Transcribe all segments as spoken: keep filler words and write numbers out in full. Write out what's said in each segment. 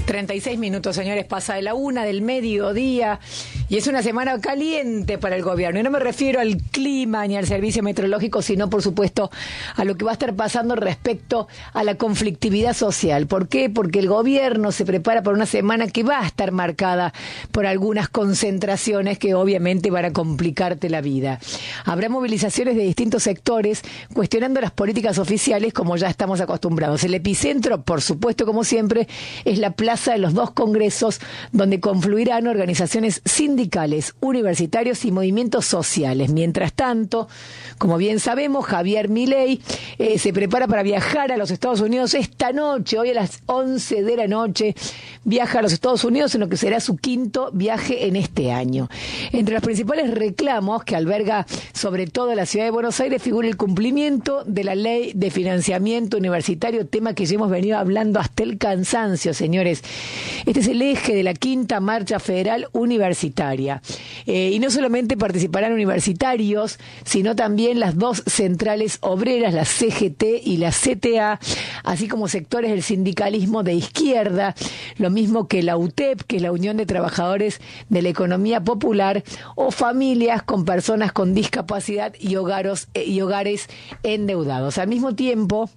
treinta y seis minutos, señores, pasa de la una del mediodía y es una semana caliente para el gobierno. Y no me refiero al clima ni al servicio meteorológico, sino, por supuesto, a lo que va a estar pasando respecto a la conflictividad social. ¿Por qué? Porque el gobierno se prepara para una semana que va a estar marcada por algunas concentraciones que obviamente van a complicarte la vida. Habrá movilizaciones de distintos sectores cuestionando las políticas oficiales, como ya estamos acostumbrados. El epicentro, por supuesto, como siempre, es la plaza de los dos congresos, donde confluirán organizaciones sindicales, universitarios y movimientos sociales. Mientras tanto, como bien sabemos, Javier Milei eh, se prepara para viajar a los Estados Unidos esta noche, hoy a las once de la noche, viaja a los Estados Unidos en lo que será su quinto viaje en este año. Entre los principales reclamos que alberga sobre todo la ciudad de Buenos Aires figura el cumplimiento de la ley de financiamiento universitario, tema que ya hemos venido hablando hasta el cansancio, señores. Este es el eje de la quinta marcha federal universitaria. Eh, y no solamente participarán universitarios, sino también las dos centrales obreras, la C G T y la C T A, así como sectores del sindicalismo de izquierda, lo mismo que la U T E P, que es la Unión de Trabajadores de la Economía Popular, o familias con personas con discapacidad y hogares, y hogares endeudados. Al mismo tiempo,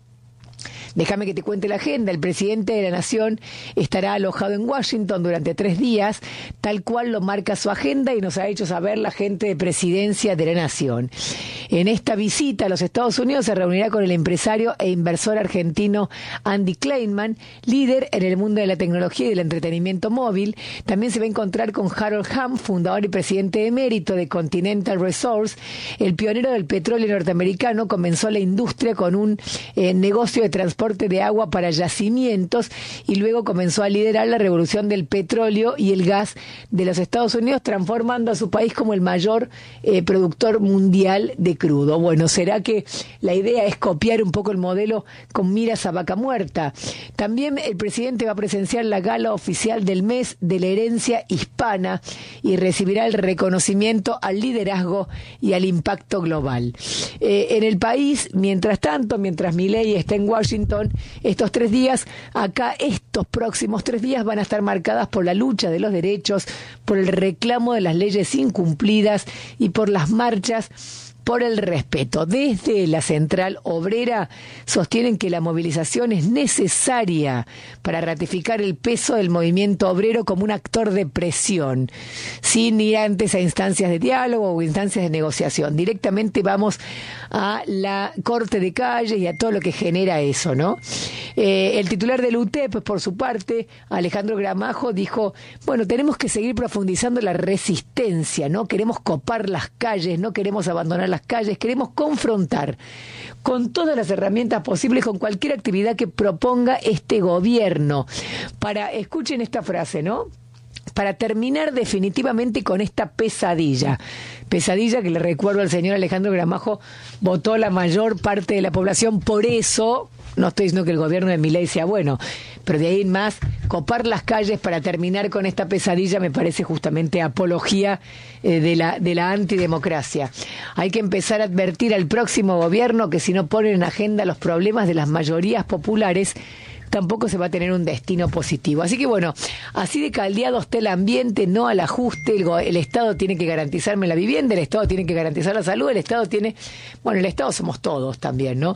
déjame que te cuente la agenda. El presidente de la Nación estará alojado en Washington durante tres días, tal cual lo marca su agenda y nos ha hecho saber la gente de Presidencia de la Nación. En esta visita a los Estados Unidos se reunirá con el empresario e inversor argentino Andy Kleinman, líder en el mundo de la tecnología y del entretenimiento móvil. También se va a encontrar con Harold Hamm, fundador y presidente emérito de Continental Resources. El pionero del petróleo norteamericano comenzó la industria con un eh, negocio de transporte de agua para yacimientos y luego comenzó a liderar la revolución del petróleo y el gas de los Estados Unidos, transformando a su país como el mayor eh, productor mundial de crudo. Bueno, ¿será que la idea es copiar un poco el modelo con miras a vaca muerta? También el presidente va a presenciar la gala oficial del mes de la herencia hispana y recibirá el reconocimiento al liderazgo y al impacto global. Eh, en el país, mientras tanto, mientras Milei está en Washington, estos tres días, acá estos próximos tres días van a estar marcadas por la lucha de los derechos, por el reclamo de las leyes incumplidas y por las marchas por el respeto. Desde la Central Obrera sostienen que la movilización es necesaria para ratificar el peso del movimiento obrero como un actor de presión, sin ir antes a instancias de diálogo o instancias de negociación. Directamente vamos a la corte de calles y a todo lo que genera eso, ¿no? Eh, el titular del U T E P, por su parte, Alejandro Gramajo, dijo, bueno, tenemos que seguir profundizando la resistencia, ¿no? Queremos copar las calles, no queremos abandonar las calles, queremos confrontar con todas las herramientas posibles, con cualquier actividad que proponga este gobierno. Para, escuchen esta frase, ¿no? Para terminar definitivamente con esta pesadilla. Pesadilla que, le recuerdo al señor Alejandro Gramajo, votó la mayor parte de la población. Por eso, no estoy diciendo que el gobierno de Milei sea bueno, pero de ahí en más, copar las calles para terminar con esta pesadilla me parece justamente apología eh, de la, de la antidemocracia. Hay que empezar a advertir al próximo gobierno que si no ponen en agenda los problemas de las mayorías populares, tampoco se va a tener un destino positivo. Así que bueno, así de caldeado está el ambiente, no al ajuste. El, el Estado tiene que garantizarme la vivienda, el Estado tiene que garantizar la salud, el Estado tiene... Bueno, el Estado somos todos también, ¿no?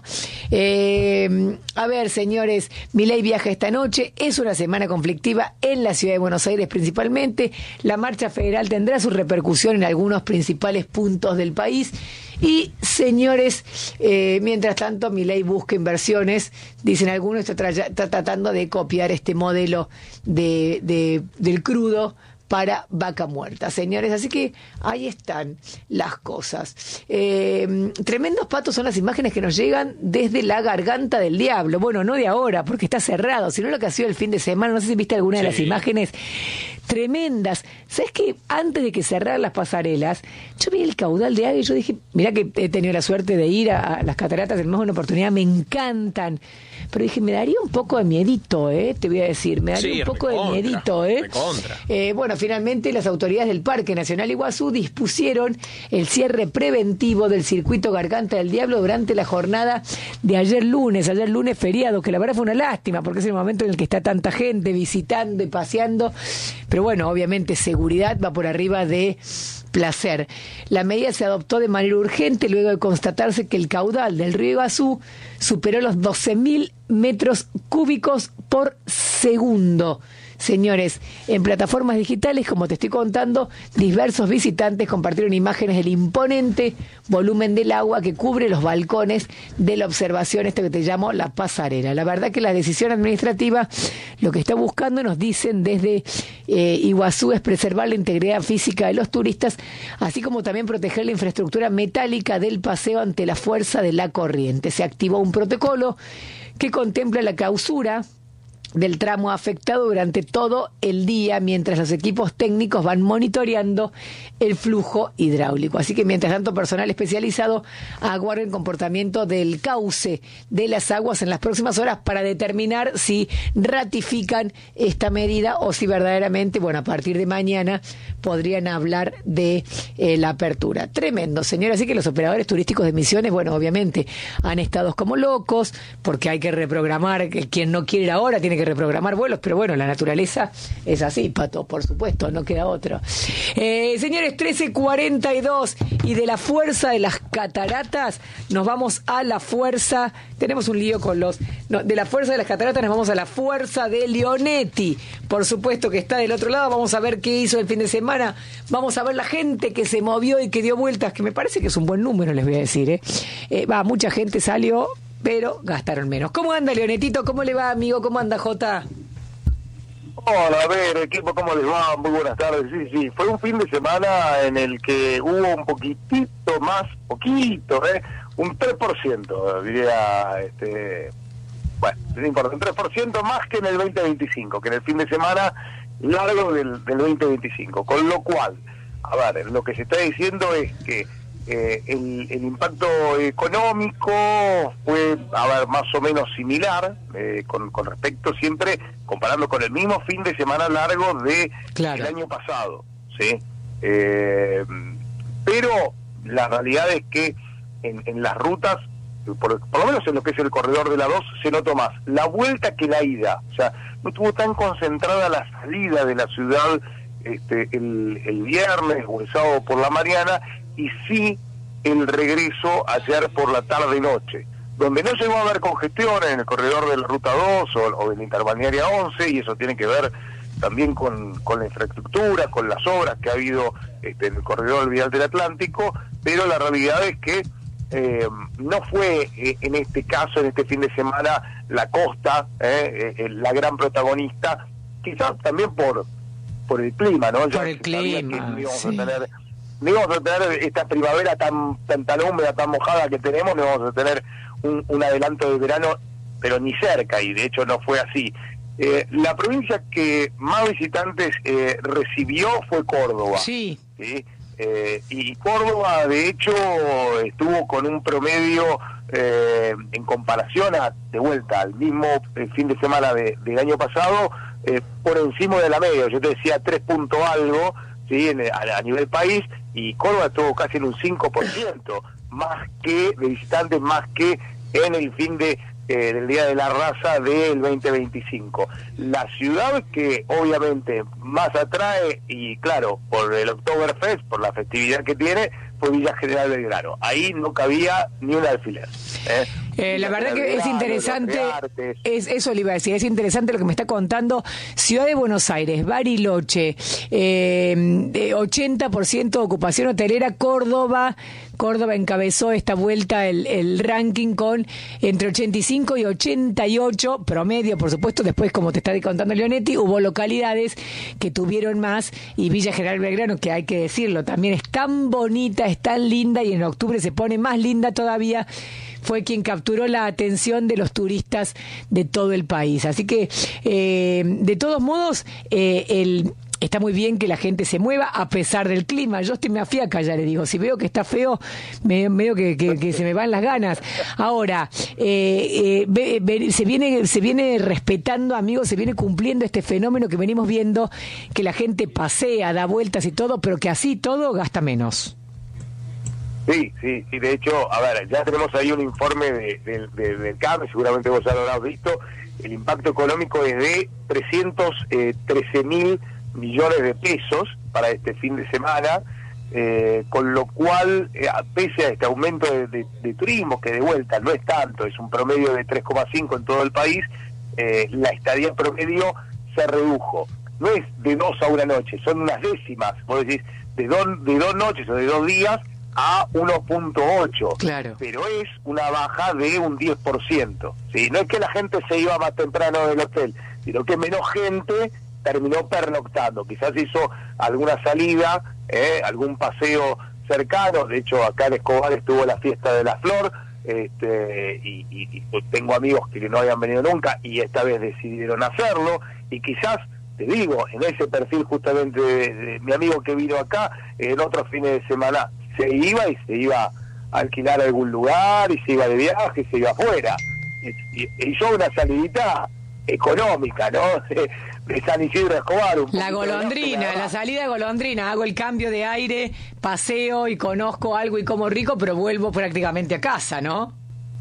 Eh, a ver, señores, Milei viaja esta noche, es una semana conflictiva en la ciudad de Buenos Aires principalmente. La marcha federal tendrá su repercusión en algunos principales puntos del país. Y, señores, eh, mientras tanto, Milei busca inversiones, dicen algunos, está, tra- está tratando de copiar este modelo de, de, del crudo para vaca muerta, señores. Así que ahí están las cosas. Eh, tremendos patos son las imágenes que nos llegan desde la garganta del diablo. Bueno, no de ahora, porque está cerrado, sino lo que ha sido el fin de semana. No sé si viste alguna sí. de las imágenes tremendas. ¿Sabes qué? Antes de que cerrar las pasarelas, yo vi el caudal de agua y yo dije, mirá que he tenido la suerte de ir a, a las cataratas en más de una oportunidad, me encantan. Pero dije, me daría un poco de miedito, ¿eh? Te voy a decir, me daría sí, un poco recontra, de miedito, ¿eh? Eh, bueno, finalmente las autoridades del Parque Nacional Iguazú dispusieron el cierre preventivo del circuito Garganta del Diablo durante la jornada de ayer lunes, ayer lunes feriado, que la verdad fue una lástima porque es el momento en el que está tanta gente visitando y paseando, pero bueno, obviamente seguridad va por arriba de placer. La medida se adoptó de manera urgente luego de constatarse que el caudal del río Iguazú superó los doce mil metros cúbicos por segundo. Señores, en plataformas digitales, como te estoy contando, diversos visitantes compartieron imágenes del imponente volumen del agua que cubre los balcones de la observación, esto que te llamo la pasarela. La verdad que la decisión administrativa lo que está buscando, nos dicen desde eh, Iguazú, es preservar la integridad física de los turistas, así como también proteger la infraestructura metálica del paseo ante la fuerza de la corriente. Se activó un protocolo que contempla la clausura del tramo afectado durante todo el día, mientras los equipos técnicos van monitoreando el flujo hidráulico. Así que mientras tanto, personal especializado aguarda el comportamiento del cauce de las aguas en las próximas horas para determinar si ratifican esta medida o si verdaderamente, bueno, a partir de mañana podrían hablar de eh, la apertura. Tremendo, señora. Así que los operadores turísticos de Misiones, bueno, obviamente han estado como locos porque hay que reprogramar, que quien no quiere ir ahora tiene que reprogramar vuelos, pero bueno, la naturaleza es así, Pato, por supuesto, no queda otro. Eh, señores, trece cuarenta y dos, y de la fuerza de las cataratas nos vamos a la fuerza, tenemos un lío con los, no, de la fuerza de las cataratas nos vamos a la fuerza de Leonetti, por supuesto que está del otro lado. Vamos a ver qué hizo el fin de semana, vamos a ver la gente que se movió y que dio vueltas, que me parece que es un buen número, les voy a decir, eh, eh va, mucha gente salió, pero gastaron menos. ¿Cómo anda, Leonetito? ¿Cómo le va, amigo? ¿Cómo anda, Jota? Hola, a ver, equipo, ¿cómo les va? Muy buenas tardes. Sí, sí, fue un fin de semana en el que hubo un poquitito más, poquito, ¿eh? Un tres por ciento, diría, este, bueno, no importa, un tres por ciento más que en el veinte veinticinco, que en el fin de semana largo del, del veinte veinticinco. Con lo cual, a ver, lo que se está diciendo es que Eh, el, el impacto económico fue, a ver, más o menos similar, eh, con, con respecto siempre, comparando con el mismo fin de semana largo de claro. el año pasado, ¿sí? Eh, pero la realidad es que en, en las rutas, por, por lo menos en lo que es el corredor de la dos, se notó más la vuelta que la ida. O sea, no estuvo tan concentrada la salida de la ciudad este, el, el viernes o el sábado por la mañana, y sí el regreso ayer por la tarde-noche, donde no llegó a haber congestión en el corredor de la Ruta dos o, o de la Interbalnearia once, y eso tiene que ver también con, con la infraestructura, con las obras que ha habido este, en el corredor vial del Atlántico, pero la realidad es que eh, no fue eh, en este caso, en este fin de semana, la costa eh, eh, la gran protagonista, quizás también por, por el clima, ¿no? Por ya el clima, que sí. a tener, no íbamos a tener esta primavera tan, tan, tan húmeda, tan mojada que tenemos, no vamos a tener un, un adelanto de verano, pero ni cerca, y de hecho no fue así. Eh, la provincia que más visitantes eh, recibió fue Córdoba. Sí. ¿Sí? Eh, y Córdoba, de hecho, estuvo con un promedio eh, en comparación a, de vuelta, al mismo eh, fin de semana de, del año pasado, eh, por encima de la media. Yo te decía tres punto algo, ¿sí? en, a, a nivel país, y Córdoba estuvo casi en un cinco por ciento más que de visitantes, más que en el fin de eh, del Día de la Raza del veinte veinticinco. La ciudad que obviamente más atrae, y claro, por el Oktoberfest, por la festividad que tiene, fue Villa General Belgrano. Ahí no cabía ni un alfiler. ¿eh? Eh, la verdad que es interesante, es, eso le iba a decir, es interesante lo que me está contando. Ciudad de Buenos Aires, Bariloche, eh, ochenta por ciento de ocupación hotelera. Córdoba, Córdoba encabezó esta vuelta el, el ranking con entre ochenta y cinco y ochenta y ocho promedio, por supuesto. Después, como te está contando Leonetti, hubo localidades que tuvieron más, y Villa General Belgrano, que hay que decirlo, también es tan bonita, es tan linda, y en octubre se pone más linda todavía, fue quien capturó la atención de los turistas de todo el país. Así que, eh, de todos modos, eh, el... está muy bien que la gente se mueva a pesar del clima. Yo estoy me afiaca, ya le digo, si veo que está feo, me, medio que, que, que se me van las ganas. Ahora, eh, eh, ve, ve, se viene se viene respetando, amigos, se viene cumpliendo este fenómeno que venimos viendo, que la gente pasea, da vueltas y todo, pero que así todo gasta menos. Sí, sí, sí, de hecho, a ver, ya tenemos ahí un informe de, de, de, del C A M, seguramente vos ya lo habrás visto, el impacto económico es de trescientos trece mil millones de pesos para este fin de semana, eh, con lo cual, eh, pese a este aumento de, de, de turismo, que de vuelta no es tanto, es un promedio de tres coma cinco en todo el país, eh, la estadía promedio se redujo. No es de dos a una noche, son unas décimas, vos decís, de dos, de dos noches o de dos días a uno punto ocho, claro. Pero es una baja de un diez por ciento, ¿sí? No es que la gente se iba más temprano del hotel, sino que menos gente terminó pernoctando, quizás hizo alguna salida, eh, algún paseo cercano. De hecho acá en Escobar estuvo la fiesta de la flor, este, y, y, y tengo amigos que no habían venido nunca y esta vez decidieron hacerlo, y quizás, te digo, en ese perfil justamente de, de mi amigo que vino acá, en otros fines de semana se iba y se iba a alquilar algún lugar y se iba de viaje y se iba afuera. Y, y yo una salidita económica, ¿no? De, de San Isidro Escobar. Un la golondrina, la salida de golondrina. Hago el cambio de aire, paseo y conozco algo y como rico, pero vuelvo prácticamente a casa, ¿no?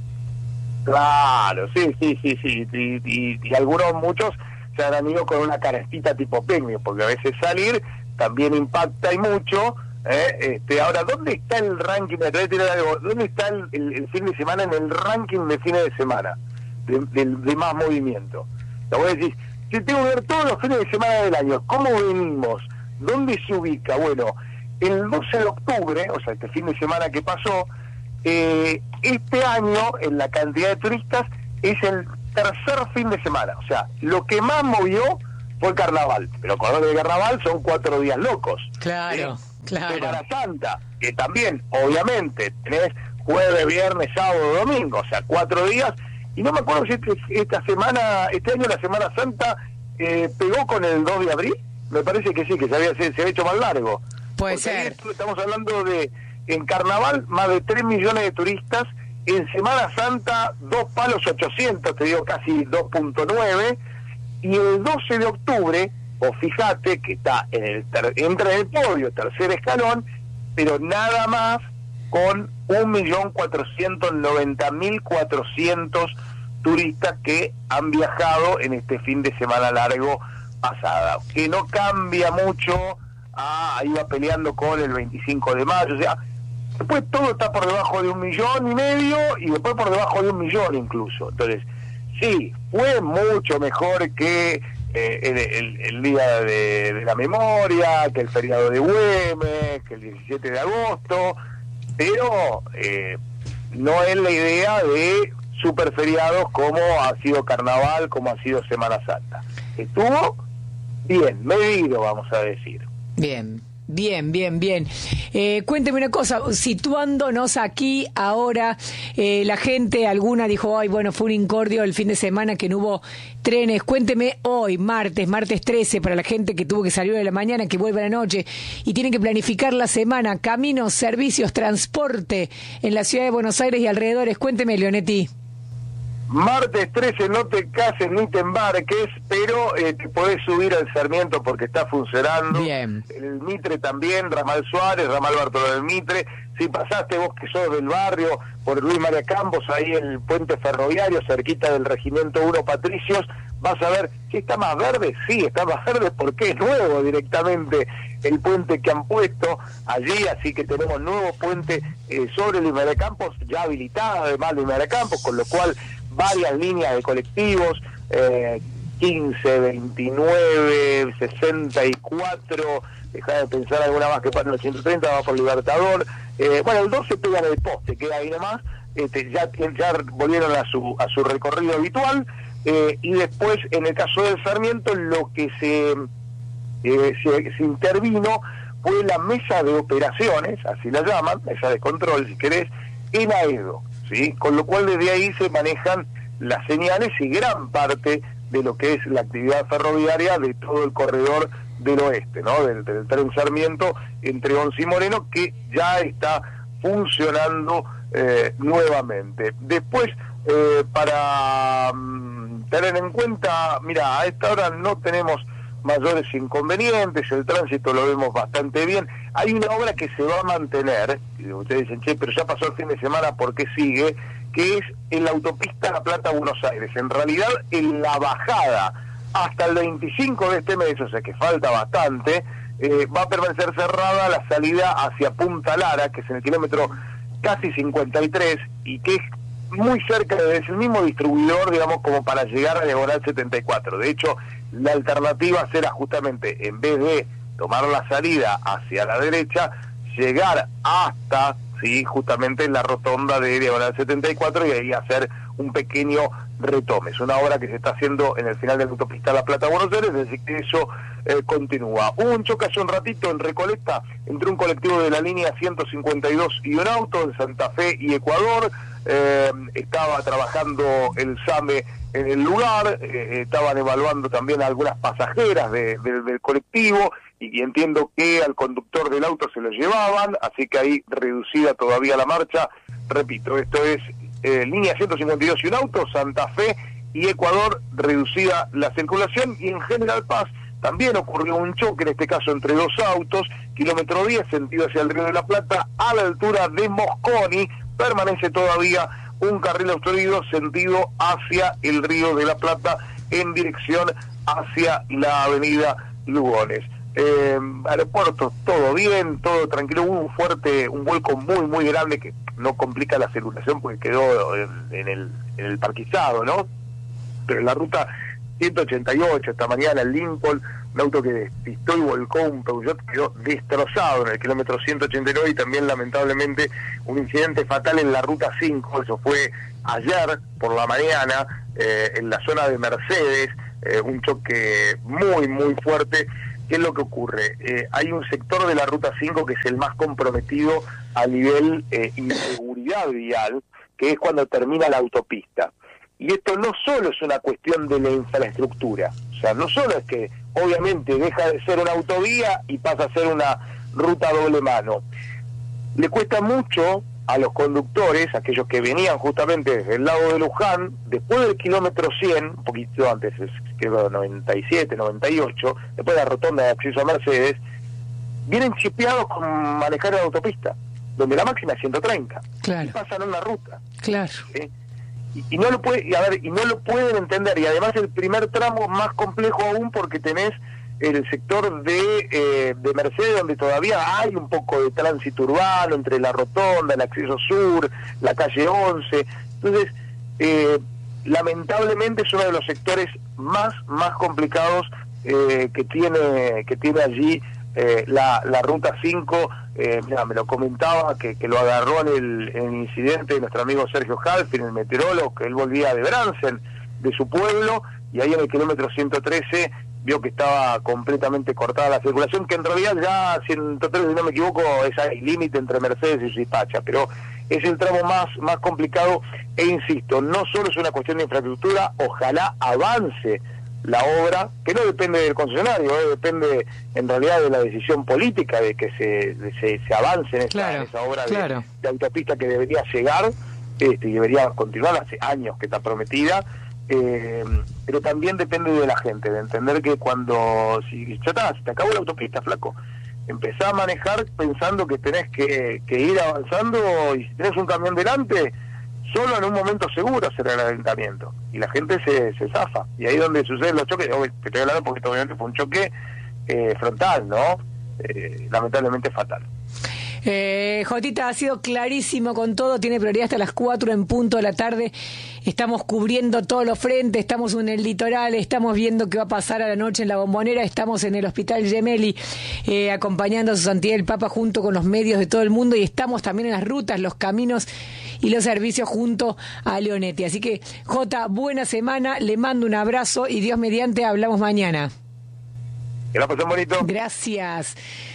Claro, sí, sí, sí, sí. Y, y, y algunos, muchos, se han ido con una canastita tipo premio, porque a veces salir también impacta y mucho. ¿Eh? Este, ahora, ¿dónde está el ranking? Me atrevo a tirar algo. ¿Dónde está el, el, el fin de semana en el ranking de fines de semana de, de, de más movimiento? Te voy a decir, si tengo que ver todos los fines de semana del año, ¿cómo venimos? ¿Dónde se ubica? Bueno, el doce de octubre, o sea, este fin de semana que pasó, eh, este año, en la cantidad de turistas, es el tercer fin de semana. O sea, lo que más movió fue el carnaval. Pero cuando el carnaval son cuatro días locos. Claro. ¿Sí? Claro. Semana Santa, que también, obviamente, tenés jueves, viernes, sábado, domingo, o sea, cuatro días, y no me acuerdo si este, esta semana, este año la Semana Santa eh, pegó con el dos de abril, me parece que sí, que se había, se, se había hecho más largo. Puede Porque ser. Estamos hablando de, en Carnaval, más de tres millones de turistas, en Semana Santa, dos palos ochocientos, te digo casi dos punto nueve, y el doce de octubre, o fíjate que está en el ter entra en el podio, tercer escalón, pero nada más con un millón cuatrocientos noventa mil cuatrocientos turistas que han viajado en este fin de semana largo pasada, que no cambia mucho, ah, iba peleando con el veinticinco de mayo, o sea, después todo está por debajo de un millón y medio y después por debajo de un millón incluso. Entonces, sí, fue mucho mejor que Eh, el, el, el día de, de la memoria, que el feriado de Güemes, que el diecisiete de agosto, pero eh, no es la idea de superferiados como ha sido Carnaval, como ha sido Semana Santa. Estuvo bien, medido, vamos a decir. Bien. Bien, bien, bien. Eh, cuénteme una cosa, situándonos aquí ahora, eh, la gente, alguna dijo, ay, bueno, fue un incordio el fin de semana que no hubo trenes. Cuénteme hoy, martes, martes trece, para la gente que tuvo que salir de la mañana, que vuelve a la noche y tienen que planificar la semana, caminos, servicios, transporte en la ciudad de Buenos Aires y alrededores. Cuénteme, Leonetti. Martes trece, no te cases ni te embarques, pero eh, te podés subir al Sarmiento porque está funcionando. Bien. El Mitre también, Ramal Suárez, Ramal Bartolomé del Mitre. Si pasaste vos que sos del barrio, por Luis María Campos, ahí el puente ferroviario, cerquita del Regimiento uno Patricios, vas a ver, si está más verde, sí, está más verde porque es nuevo directamente el puente que han puesto allí, así que tenemos nuevo puente eh, sobre Luis María Campos, ya habilitado además Luis María Campos, con lo cual varias líneas de colectivos, eh, quince, veintinueve, sesenta y cuatro, dejá de pensar alguna más que pasa en el ciento treinta, va por Libertador, eh, bueno, el doce pega en el poste, queda ahí nomás, este, ya, ya volvieron a su, a su recorrido habitual, eh, y después, en el caso del Sarmiento, lo que se, eh, se, se intervino fue la mesa de operaciones, así la llaman, mesa de control, si querés, en Aedo, ¿sí? Con lo cual desde ahí se manejan las señales y gran parte de lo que es la actividad ferroviaria de todo el corredor del oeste, ¿no? Del, del tren Sarmiento entre Once y Moreno, que ya está funcionando eh, nuevamente. Después, eh, para um, tener en cuenta, mira, a esta hora no tenemos mayores inconvenientes, el tránsito lo vemos bastante bien. Hay una obra que se va a mantener, y ustedes dicen, che, pero ya pasó el fin de semana, ¿por qué sigue? Que es en la autopista La Plata-Buenos Aires. En realidad, en la bajada hasta el veinticinco de este mes, o sea que falta bastante, eh, va a permanecer cerrada la salida hacia Punta Lara, que es en el kilómetro casi cincuenta y tres, y que es muy cerca del mismo distribuidor, digamos, como para llegar a Diagonal setenta y cuatro. De hecho, la alternativa será justamente, en vez de tomar la salida hacia la derecha, llegar hasta, sí, justamente en la rotonda de Diagonal setenta y cuatro y ahí hacer un pequeño retome. Es una obra que se está haciendo en el final de la autopista La Plata-Buenos Aires, así que eso eh, continúa. Hubo un choque hace un ratito en Recoleta entre un colectivo de la línea ciento cincuenta y dos y un auto en Santa Fe y Ecuador. Eh, estaba trabajando el SAME en el lugar, eh, estaban evaluando también a algunas pasajeras de, de, del colectivo y, y entiendo que al conductor del auto se lo llevaban, así que ahí reducida todavía la marcha. Repito, esto es eh, línea ciento cincuenta y dos y un auto, Santa Fe y Ecuador, reducida la circulación. Y en General Paz también ocurrió un choque, en este caso entre dos autos, kilómetro diez, sentido hacia el Río de la Plata, a la altura de Mosconi. Permanece todavía un carril obstruido sentido hacia el Río de la Plata en dirección hacia la avenida Lugones. Eh, aeropuerto, todo bien, todo tranquilo. Hubo un fuerte, un vuelco muy muy grande que no complica la circulación porque quedó en, en el, en el parquizado, ¿no? Pero en la ruta ciento ochenta y ocho esta mañana en Lincoln, un auto que despistó y volcó un Peugeot, quedó destrozado en el kilómetro ciento ochenta y nueve, y también lamentablemente un incidente fatal en la ruta cinco, eso fue ayer por la mañana, eh, en la zona de Mercedes, eh, un choque muy muy fuerte. ¿Qué es lo que ocurre? Eh, hay un sector de la ruta cinco que es el más comprometido a nivel eh, inseguridad vial, que es cuando termina la autopista. Y esto no solo es una cuestión de la infraestructura, o sea, no solo es que obviamente deja de ser una autovía y pasa a ser una ruta doble mano. Le cuesta mucho a los conductores, aquellos que venían justamente desde el lado de Luján, después del kilómetro cien, un poquito antes, creo noventa y siete, noventa y ocho, después de la rotonda de acceso a Mercedes, vienen chipeados con manejar la autopista, donde la máxima es ciento treinta, claro. Y pasan una ruta. Claro. ¿Sí? Y, y no lo puede, y a ver, y no lo pueden entender, y además el primer tramo más complejo aún porque tenés el sector de, eh, de Mercedes, donde todavía hay un poco de tránsito urbano entre la rotonda, el acceso sur, la calle once. Entonces, eh, lamentablemente es uno de los sectores más más complicados eh, que tiene que tiene allí eh, la, la ruta cinco. Eh, mira, me lo comentaba que, que lo agarró en el, en el incidente de nuestro amigo Sergio Halfin, el meteorólogo, que él volvía de Bransen, de su pueblo, y ahí en el kilómetro ciento trece vio que estaba completamente cortada la circulación, que en realidad ya ciento trece, si no me equivoco, es el límite entre Mercedes y Suipacha, pero es el tramo más, más complicado, e insisto, no solo es una cuestión de infraestructura, ojalá avance la obra, que no depende del concesionario, eh, depende en realidad de la decisión política de que se, de, se, se avance en esa, claro, en esa obra claro. de, de autopista que debería llegar, este, y debería continuar, hace años que está prometida. Eh, pero también depende de la gente, de entender que cuando si ya está, si te acabó la autopista, flaco, empezá a manejar pensando que tenés que, que ir avanzando, y si tenés un camión delante, solo en un momento seguro hacer el adelantamiento, y la gente se, se zafa, y ahí es donde suceden los choques. Te estoy hablando porque esto obviamente fue un choque eh, frontal, ¿no? Eh, lamentablemente fatal. Eh, Jotita, ha sido clarísimo con todo, tiene prioridad hasta las cuatro en punto de la tarde, estamos cubriendo todos los frentes, estamos en el litoral, estamos viendo qué va a pasar a la noche en La Bombonera, estamos en el Hospital Gemelli eh, acompañando a su santidad el Papa junto con los medios de todo el mundo, y estamos también en las rutas, los caminos y los servicios junto a Leonetti. Así que, Jota, buena semana, le mando un abrazo y Dios mediante hablamos mañana. Que la pasen bonito. Gracias.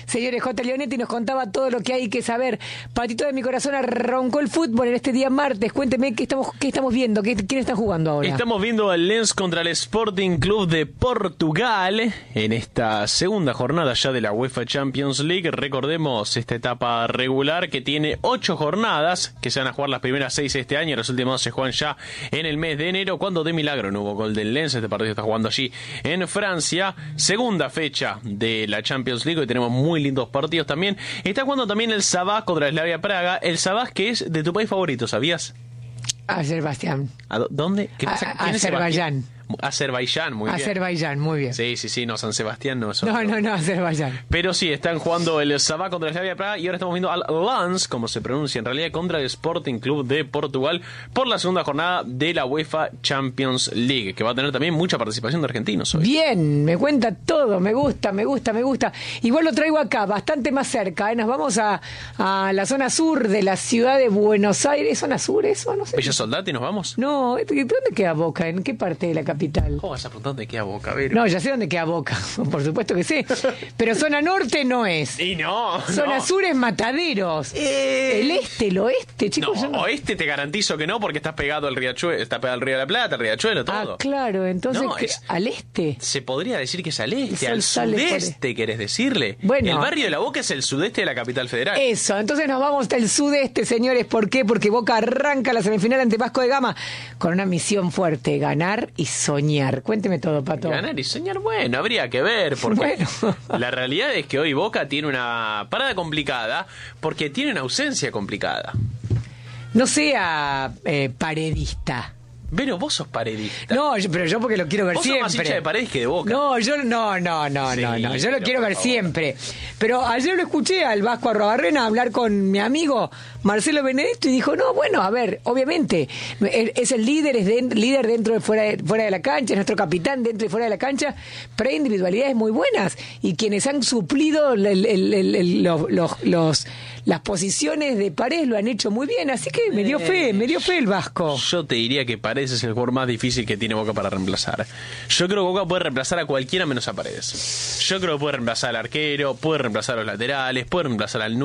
Señores, J. Leonetti nos contaba todo lo que hay que saber. Patito de mi corazón, arrancó el fútbol en este día martes. Cuénteme qué estamos, qué estamos viendo, qué, quién está jugando ahora. Estamos viendo al Lens contra el Sporting Club de Portugal en esta segunda jornada ya de la UEFA Champions League. Recordemos esta etapa regular que tiene ocho jornadas, que se van a jugar las primeras seis este año. Los últimos se juegan ya en el mes de enero, cuando de milagro no hubo gol del Lens. Este partido está jugando allí en Francia. Segunda fecha de la Champions League, hoy tenemos muy lindos partidos también. Está jugando también el Sabah contra el Slavia Praga. El Sabah, que es de tu país favorito, ¿sabías? Azerbaiyán. ¿A dónde? ¿Qué pasa? A- Azerbaiyán. Azerbaiyán, muy bien. Azerbaiyán, muy bien. Sí, sí, sí, no, San Sebastián no. Eso No, no, no, Azerbaiyán. Pero sí, están jugando el Sabah contra el Slavia Praga y ahora estamos viendo al Lens, como se pronuncia en realidad, contra el Sporting Club de Portugal por la segunda jornada de la UEFA Champions League, que va a tener también mucha participación de argentinos hoy. Bien, me cuenta todo, me gusta, me gusta, me gusta. Igual lo traigo acá, bastante más cerca, ¿eh? Nos vamos a, a la zona sur de la ciudad de Buenos Aires. ¿Zona sur eso? No sé. Bella Soldati, ¿nos vamos? No, ¿dónde queda Boca? ¿En qué parte de la capital? ¿Cómo vas a preguntar dónde queda Boca? A ver. No, ya sé dónde queda Boca, por supuesto que sé. Pero zona norte no es. Y no, Zona no. sur es Mataderos. Eh. El este, el oeste, chicos. No, yo no- oeste te garantizo que no, porque estás pegado al riachuelo, está pegado al Río de la Plata, al riachuelo, todo. Ah, claro, entonces, No, ¿qué? es- ¿Al este? Se podría decir que es al El este, sol al sale por sudeste, querés decirle. Bueno. El barrio de la Boca es el sudeste de la capital federal. Eso, entonces nos vamos del sudeste, señores. ¿Por qué? Porque Boca arranca la semifinal ante Vasco de Gama con una misión fuerte: ganar y soñar. Cuénteme todo, Pato. Ganar y soñar, bueno, habría que ver, porque Bueno. la realidad es que hoy Boca tiene una parada complicada, porque tiene una ausencia complicada. No sea eh, paredista. Pero vos sos paredista. No, yo- pero yo porque lo quiero ver Vos sos siempre. más hincha de Paredes que de Boca. No, yo no, no, no, Sí, no, no. Yo lo pero quiero por ver favor. siempre. Pero ayer lo escuché al Vasco Arrobarrena hablar con mi amigo Marcelo Benedetto y dijo, no, bueno, a ver, obviamente, él es el líder, es de- líder dentro y fuera de, fuera de la cancha, es nuestro capitán dentro y fuera de la cancha, pero hay individualidades muy buenas y quienes han suplido el- el- el- el- el- los, los, los- las posiciones de Paredes lo han hecho muy bien, así que me dio fe, me dio fe el Vasco. Yo te diría que Paredes es el jugador más difícil que tiene Boca para reemplazar. Yo creo que Boca puede reemplazar a cualquiera menos a Paredes. Yo creo que puede reemplazar al arquero, puede reemplazar a los laterales, puede reemplazar al nueve.